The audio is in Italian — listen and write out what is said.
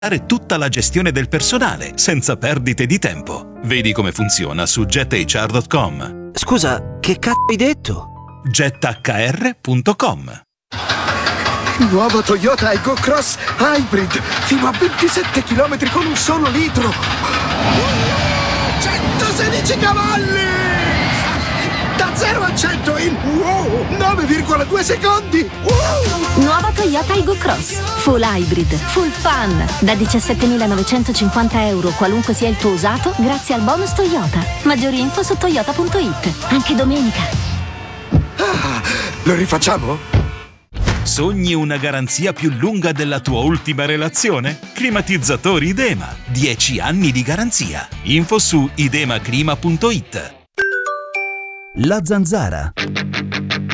fare tutta la gestione del personale senza perdite di tempo. Vedi come funziona su jethr.com. Scusa, che cazzo hai detto? jethr.com. Nuovo Toyota Aygo Cross Hybrid, fino a 27 km con un solo litro. 116 cavalli! Da 0 a 100 in 9,2 secondi! Nuova Toyota Aygo Cross, full hybrid, full fun. Da 17.950 euro qualunque sia il tuo usato, grazie al bonus Toyota. Maggiori info su toyota.it, anche domenica. Lo rifacciamo? Sogni una garanzia più lunga della tua ultima relazione? Climatizzatori Idema. 10 anni di garanzia. Info su idemaclima.it. La Zanzara.